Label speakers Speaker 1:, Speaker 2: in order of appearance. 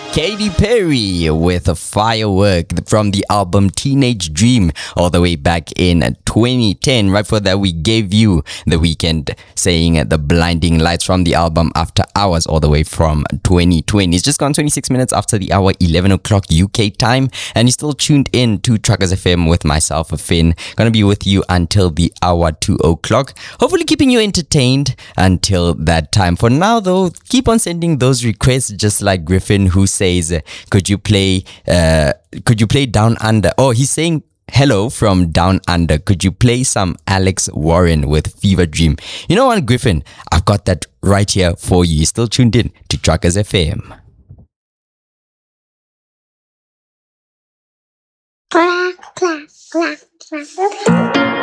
Speaker 1: Katy Perry with a firework from the album Teenage Dream all the way back in 2010. Right for that, we gave you The Weeknd saying The Blinding Lights from the album After Hours all the way from 2020. It's just gone 26 minutes after the hour, 11 o'clock UK time, and you're still tuned in to Truckers FM with myself, Finn. Gonna be with you until the hour 2 o'clock. Hopefully keeping you entertained until that time. For now though, keep on sending those requests, just like Griffin, who says, could you play Down Under? Oh, he's saying hello from Down Under. Could you play some Alex Warren with Fever Dream? You know what, Griffin? I've got that right here for you. You're still tuned in to Truckers FM.
Speaker 2: Clap, clap, clap, clap.